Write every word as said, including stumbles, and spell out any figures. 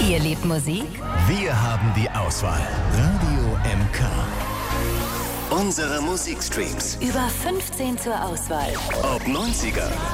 Ihr liebt Musik? Wir haben die Auswahl. Radio M K. Unsere Musikstreams. Über fünfzehn zur Auswahl. Ob neunziger,